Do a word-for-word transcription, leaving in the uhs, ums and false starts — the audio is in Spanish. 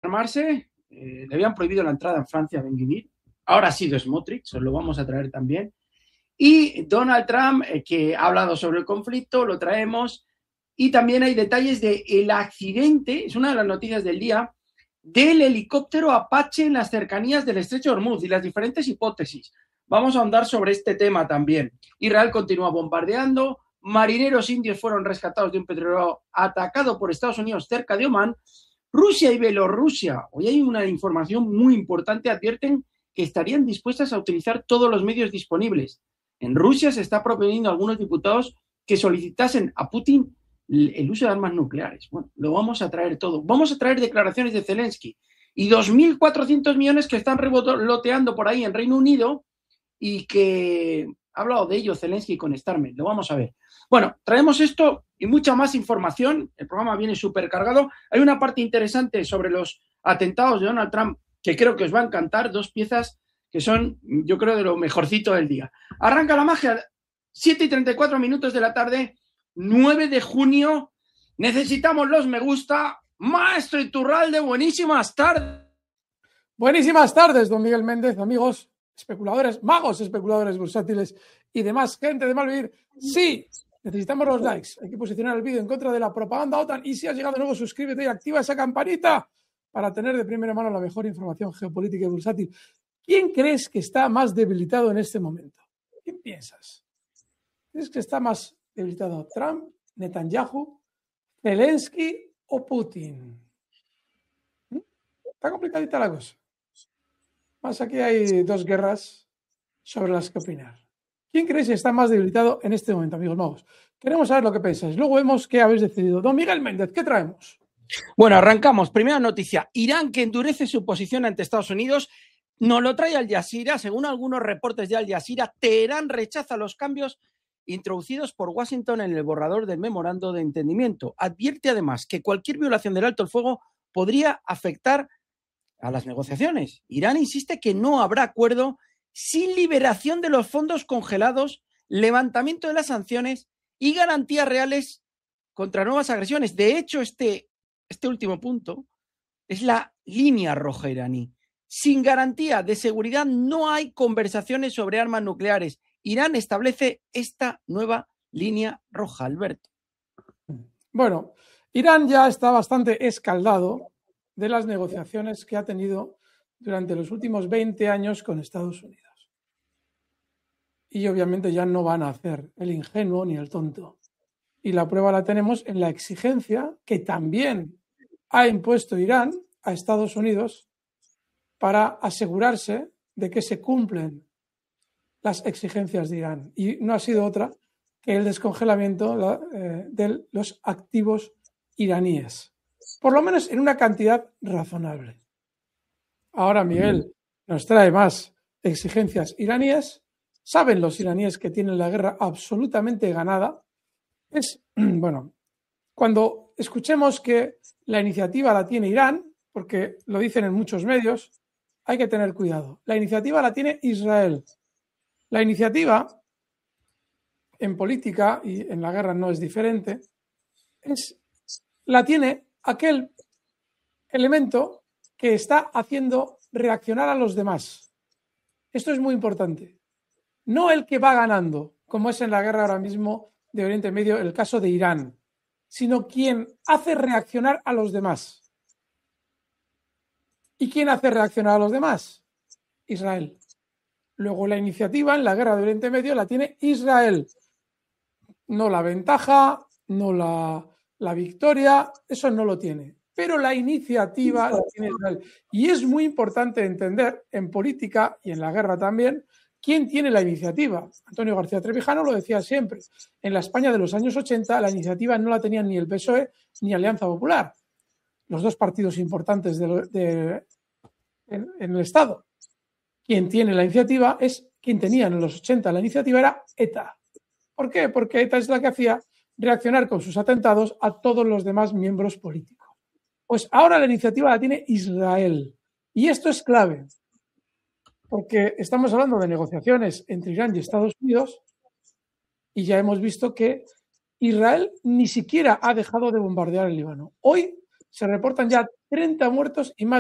armarse. Eh, le habían prohibido la entrada en Francia a Ben-Gvir. Ahora ha sido Smotrich, os lo vamos a traer también. Y Donald Trump, eh, que ha hablado sobre el conflicto, lo traemos. Y también hay detalles del accidente, es una de las noticias del día, del helicóptero Apache en las cercanías del estrecho de Hormuz y las diferentes hipótesis. Vamos a ahondar sobre este tema también. Israel continúa bombardeando, marineros indios fueron rescatados de un petrolero atacado por Estados Unidos cerca de Omán. Rusia y Bielorrusia, hoy hay una información muy importante, advierten que estarían dispuestas a utilizar todos los medios disponibles. En Rusia se está proponiendo a algunos diputados que solicitasen a Putin el uso de armas nucleares. Bueno, lo vamos a traer todo. Vamos a traer declaraciones de Zelensky y dos mil cuatrocientos millones que están revoloteando por ahí en Reino Unido y que ha hablado de ello Zelensky con Starmer. Lo vamos a ver. Bueno, traemos esto y mucha más información. El programa viene súper cargado. Hay una parte interesante sobre los atentados de Donald Trump que creo que os va a encantar. Dos piezas que son, yo creo, de lo mejorcito del día. Arranca la magia. siete y treinta y cuatro minutos de la tarde. nueve de junio, necesitamos los me gusta. Maestro Iturralde, buenísimas tardes. Buenísimas tardes, don Miguel Méndez, amigos, especuladores, magos especuladores bursátiles y demás gente de Malvivir. Sí, necesitamos los likes. Hay que posicionar el vídeo en contra de la propaganda OTAN. Y si has llegado de nuevo, suscríbete y activa esa campanita para tener de primera mano la mejor información geopolítica y bursátil. ¿Quién crees que está más debilitado en este momento? ¿Quién piensas? ¿Crees que está más debilitado Trump, Netanyahu, Zelensky o Putin? ¿Mm? Está complicadita la cosa. Más aquí hay dos guerras sobre las que opinar. ¿Quién crees que está más debilitado en este momento, amigos magos? Queremos saber lo que pensáis. Luego vemos qué habéis decidido. Don Miguel Méndez, ¿qué traemos? Bueno, arrancamos. Primera noticia. Irán, que endurece su posición ante Estados Unidos, nos lo trae Al Jazeera. Según algunos reportes de Al Jazeera, Teherán rechaza los cambios introducidos por Washington en el borrador del memorando de entendimiento. Advierte además que cualquier violación del alto el fuego podría afectar a las negociaciones. Irán insiste que no habrá acuerdo sin liberación de los fondos congelados, levantamiento de las sanciones y garantías reales contra nuevas agresiones. De hecho, este, este último punto es la línea roja iraní. Sin garantía de seguridad no hay conversaciones sobre armas nucleares. Irán establece esta nueva línea roja, Alberto. Bueno, Irán ya está bastante escaldado de las negociaciones que ha tenido durante los últimos veinte años con Estados Unidos. Y obviamente ya no van a hacer el ingenuo ni el tonto. Y la prueba la tenemos en la exigencia que también ha impuesto Irán a Estados Unidos para asegurarse de que se cumplen las exigencias de Irán, y no ha sido otra que el descongelamiento la, eh, de los activos iraníes, por lo menos en una cantidad razonable. Ahora Miguel nos trae más exigencias iraníes. Saben los iraníes que tienen la guerra absolutamente ganada. Es, bueno, cuando escuchemos que la iniciativa la tiene Irán, porque lo dicen en muchos medios, hay que tener cuidado. La iniciativa la tiene Israel. La iniciativa, en política y en la guerra no es diferente, es, la tiene aquel elemento que está haciendo reaccionar a los demás. Esto es muy importante. No el que va ganando, como es en la guerra ahora mismo de Oriente Medio, el caso de Irán, sino quien hace reaccionar a los demás. ¿Y quién hace reaccionar a los demás? Israel. Luego la iniciativa en la guerra de Oriente Medio la tiene Israel. No la ventaja, no la, la victoria, eso no lo tiene. Pero la iniciativa la tiene Israel. Y es muy importante entender en política y en la guerra también quién tiene la iniciativa. Antonio García Trevijano lo decía siempre. En la España de los años ochenta la iniciativa no la tenían ni el P S O E ni Alianza Popular, los dos partidos importantes de, de, en, en el Estado. Quien tiene la iniciativa es quien tenía en los ochenta la iniciativa era ETA. ¿Por qué? Porque ETA es la que hacía reaccionar con sus atentados a todos los demás miembros políticos. Pues ahora la iniciativa la tiene Israel. Y esto es clave, porque estamos hablando de negociaciones entre Irán y Estados Unidos y ya hemos visto que Israel ni siquiera ha dejado de bombardear el Líbano. Hoy se reportan ya treinta muertos y más